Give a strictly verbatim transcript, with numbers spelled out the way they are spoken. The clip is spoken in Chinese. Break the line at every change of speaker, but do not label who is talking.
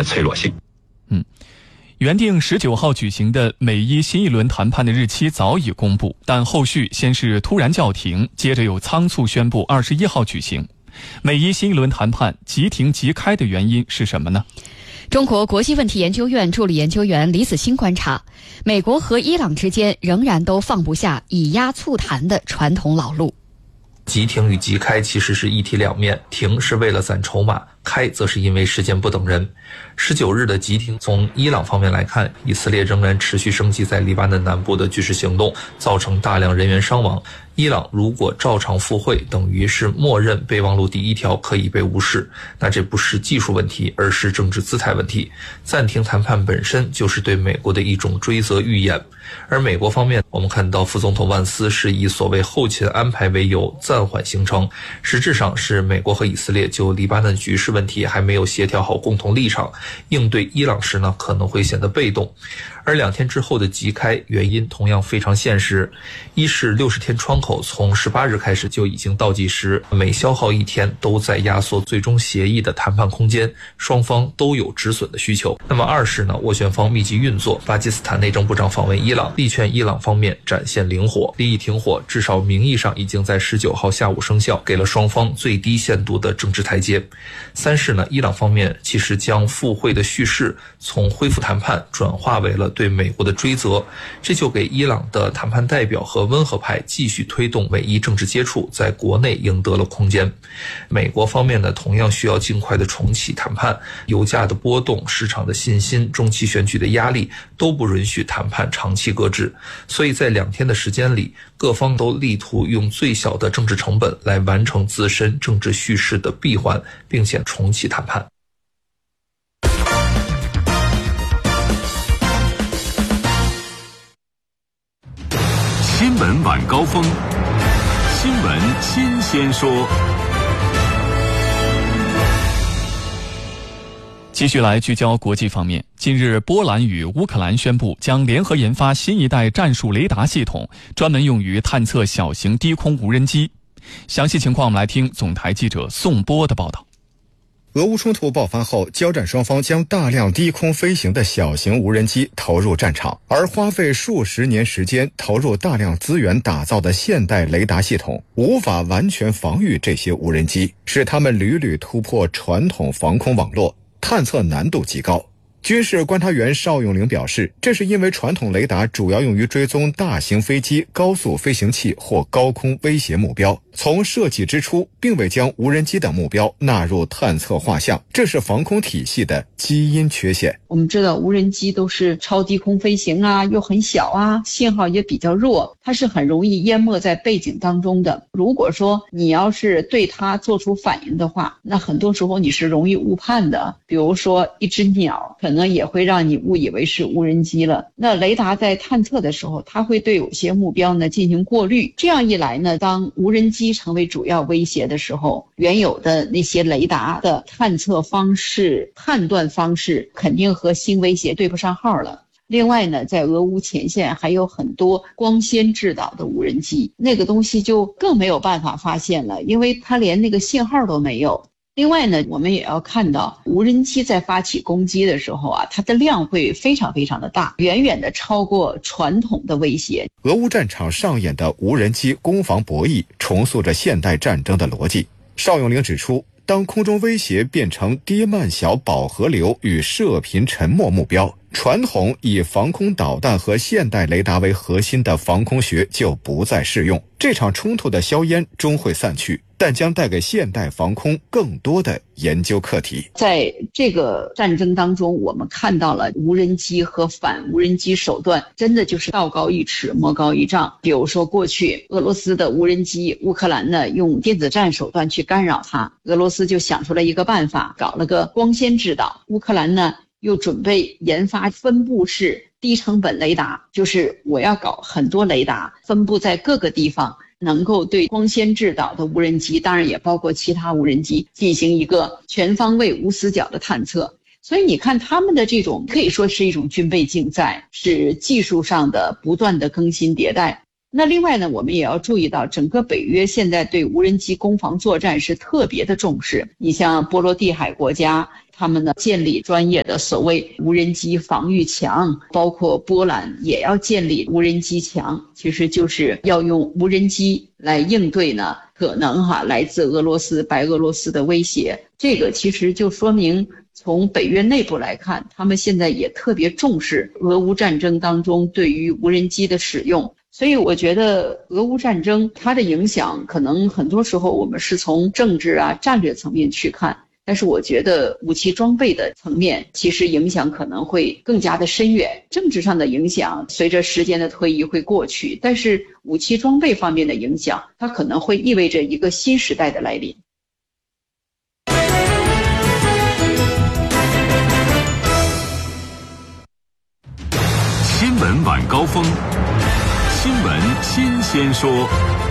的脆弱性。
嗯。原定十九号举行的美伊新一轮谈判的日期早已公布，但后续先是突然叫停，接着又仓促宣布二十一号举行。美伊新一轮谈判即停即开的原因是什么呢？
中国国际问题研究院助理研究员李子欣观察，美国和伊朗之间仍然都放不下以压促谈的传统老路。
即停与即开其实是一体两面，停是为了攒筹码，开则是因为时间不等人。十九日的即停，从伊朗方面来看，以色列仍然持续升级在黎巴嫩南部的军事行动，造成大量人员伤亡。伊朗如果照常赴会，等于是默认备忘录第一条可以被无视，那这不是技术问题，而是政治姿态问题。暂停谈判本身就是对美国的一种追责预演。而美国方面，我们看到副总统万斯是以所谓后勤安排为由暂缓行程，实质上是美国和以色列就黎巴嫩局势问题还没有协调好共同立场，应对伊朗时呢可能会显得被动。而两天之后的即开原因同样非常现实，一是六十天窗口从十八日开始就已经倒计时，每消耗一天都在压缩最终协议的谈判空间，双方都有止损的需求。那么二是呢，斡旋方密集运作，巴基斯坦内政部长访问伊朗，力劝伊朗方面展现灵活，立意停火，至少名义上已经在十九号下午生效，给了双方最低限度的政治台阶。三是呢，伊朗方面其实将赴会的叙事从恢复谈判转化为了对美国的追责，这就给伊朗的谈判代表和温和派继续推动美伊政治接触在国内赢得了空间。美国方面呢，同样需要尽快的重启谈判，油价的波动、市场的信心、中期选举的压力都不允许谈判长期搁置，所以在两天的时间里，各方都力图用最小的政治成本来完成自身政治叙事的闭环，并且重启谈判。
新闻晚高峰，新闻新鲜说。
继续来聚焦国际方面，近日波兰与乌克兰宣布将联合研发新一代战术雷达系统，专门用于探测小型低空无人机。详细情况我们来听总台记者宋波的报道。
俄乌冲突爆发后，交战双方将大量低空飞行的小型无人机投入战场，而花费数十年时间、投入大量资源打造的现代雷达系统，无法完全防御这些无人机，使它们屡屡突破传统防空网络，探测难度极高。军事观察员邵永玲表示，这是因为传统雷达主要用于追踪大型飞机、高速飞行器或高空威胁目标，从设计之初并未将无人机等目标纳入探测画像，这是防空体系的基因缺陷。
我们知道无人机都是超低空飞行啊，又很小啊，信号也比较弱，它是很容易淹没在背景当中的。如果说你要是对它做出反应的话，那很多时候你是容易误判的。比如说一只鸟可能也会让你误以为是无人机了。那雷达在探测的时候，它会对有些目标呢进行过滤，这样一来呢，当无人机成为主要威胁的时候，原有的那些雷达的探测方式、判断方式肯定和新威胁对不上号了。另外呢，在俄乌前线还有很多光纤制导的无人机，那个东西就更没有办法发现了，因为它连那个信号都没有。另外呢，我们也要看到无人机在发起攻击的时候啊，它的量会非常非常的大，远远的超过传统的威胁。
俄乌战场上演的无人机攻防博弈，重塑着现代战争的逻辑。邵永玲指出，当空中威胁变成低慢小饱和流与射频沉没目标，传统以防空导弹和现代雷达为核心的防空学就不再适用。这场冲突的硝烟终会散去，但将带给现代防空更多的研究课题。
在这个战争当中，我们看到了无人机和反无人机手段真的就是道高一尺魔高一丈。比如说过去俄罗斯的无人机，乌克兰呢用电子战手段去干扰它，俄罗斯就想出了一个办法，搞了个光纤制导。乌克兰呢又准备研发分布式低成本雷达，就是我要搞很多雷达分布在各个地方，能够对光纤制导的无人机，当然也包括其他无人机，进行一个全方位无死角的探测。所以你看他们的这种可以说是一种军备竞赛，是技术上的不断的更新迭代。 那另外呢，我们也要注意到，整个北约现在对无人机攻防作战是特别的重视。你像波罗的海国家，他们呢建立专业的所谓无人机防御墙，包括波兰也要建立无人机墙，其实就是要用无人机来应对呢可能哈来自俄罗斯、白俄罗斯的威胁。这个其实就说明，从北约内部来看，他们现在也特别重视俄乌战争当中对于无人机的使用。所以我觉得俄乌战争它的影响，可能很多时候我们是从政治啊、战略层面去看，但是我觉得武器装备的层面，其实影响可能会更加的深远。政治上的影响随着时间的推移会过去，但是武器装备方面的影响，它可能会意味着一个新时代的来临。
新闻晚高峰，新闻新鲜说。